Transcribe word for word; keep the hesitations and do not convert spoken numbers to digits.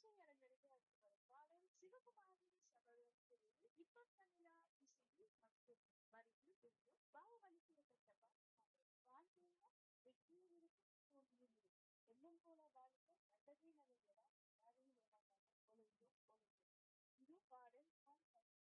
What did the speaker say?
அரங்கேறிய அடுத்து வரும் பாடல் சிவகுமாரின் சபதத்தில் இப்ப தமிழா இசை மற்றும் வரியில் இருந்து பாகுபலிக்கு பெற்ற பாடல் வாழ்க்கையில வெற்றியும் இருக்கும் தோல்வியும் இருக்கும் எண்ணம் போல வாழ்க்கை நல்லதே நல்லதா யாரையும் ஏமாற்றாது ஒழுங்கும் ஒழுங்கும் இது பாடல்